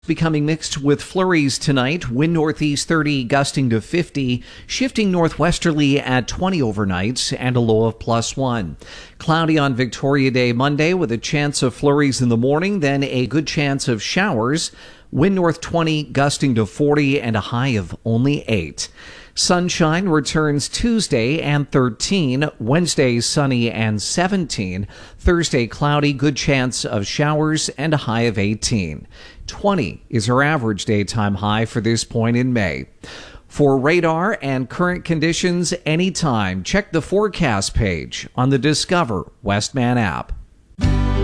Becoming mixed with flurries tonight. Wind northeast 30, gusting to 50, shifting northwesterly at 20 overnight, and a low of +1. Cloudy on Victoria Day Monday with a chance of flurries in the morning, then a good chance of showers. Wind north 20, gusting to 40, and a high of only 8. Sunshine returns Tuesday and 13. Wednesday sunny and 17. Thursday cloudy, good chance of showers, and a high of 18. 20 is our average daytime high for this point in May. For radar and current conditions anytime, check the forecast page on the Discover Westman app.